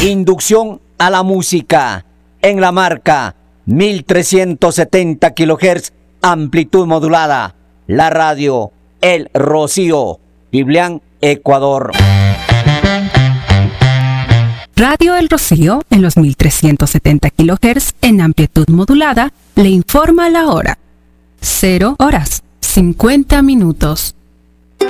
Inducción a la música en la marca 1370 kHz, amplitud modulada. La radio El Rocío, Biblián, Ecuador. Radio El Rocío en los 1370 kHz en amplitud modulada le informa la hora. 0 horas 50 minutos.